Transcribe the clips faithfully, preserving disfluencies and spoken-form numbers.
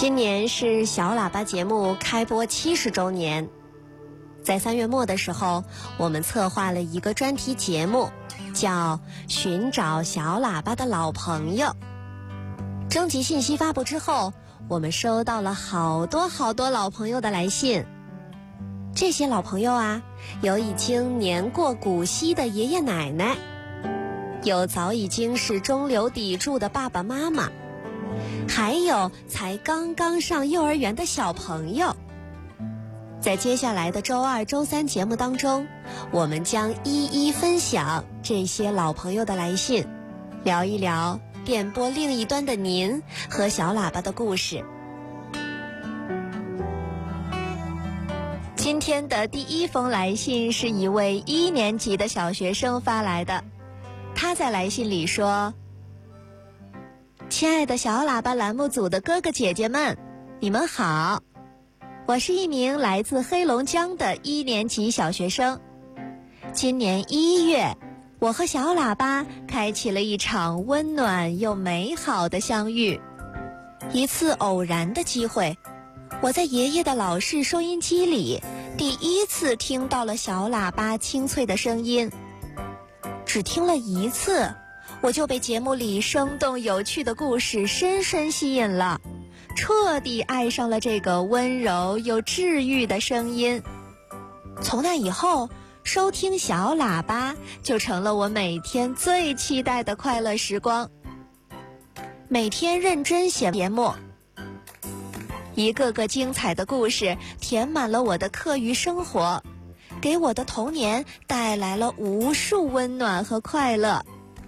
今年是小喇叭节目开播七十周年，在三月末的时候，我们策划了一个专题节目，叫《寻找小喇叭的老朋友》。征集信息发布之后，我们收到了好多好多老朋友的来信。这些老朋友啊，有已经年过古稀的爷爷奶奶，有早已经是中流砥柱的爸爸妈妈，还有才刚刚上幼儿园的小朋友。在接下来的周二、周三节目当中，我们将一一分享这些老朋友的来信，聊一聊电波另一端的您和小喇叭的故事。今天的第一封来信是一位一年级的小学生发来的，他在来信里说：亲爱的小喇叭栏目组的哥哥姐姐们，你们好，我是一名来自黑龙江的一年级小学生。今年一月，我和小喇叭开启了一场温暖又美好的相遇。一次偶然的机会，我在爷爷的老式收音机里第一次听到了小喇叭清脆的声音。只听了一次，我就被节目里生动有趣的故事深深吸引了，彻底爱上了这个温柔又治愈的声音。从那以后，收听小喇叭就成了我每天最期待的快乐时光。每天认真写节目，一个个精彩的故事填满了我的课余生活，给我的童年带来了无数温暖和快乐。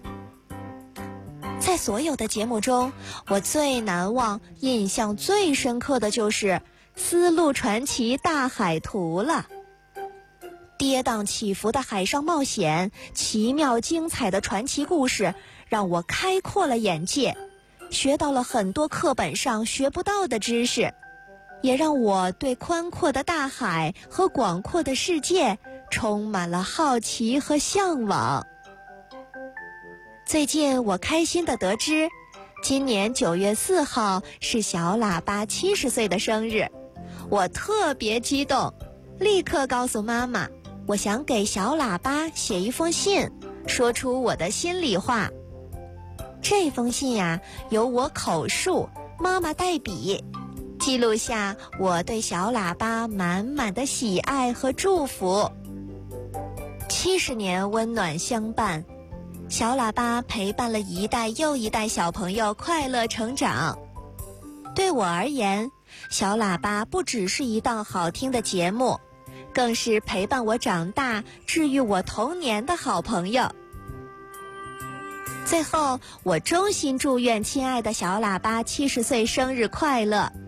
在所有的节目中，我最难忘、印象最深刻的就是《丝路传奇大海图》了。跌宕起伏的海上冒险，奇妙精彩的传奇故事，让我开阔了眼界，学到了很多课本上学不到的知识，也让我对宽阔的大海和广阔的世界充满了好奇和向往。最近我开心地得知，今年九月四号是小喇叭七十岁的生日，我特别激动，立刻告诉妈妈，我想给小喇叭写一封信，说出我的心里话。这封信呀，由我口述，妈妈代笔，记录下我对小喇叭满满的喜爱和祝福。七十年温暖相伴，小喇叭陪伴了一代又一代小朋友快乐成长。对我而言，小喇叭不只是一档好听的节目，更是陪伴我长大、治愈我童年的好朋友。最后，我衷心祝愿亲爱的小喇叭七十岁生日快乐！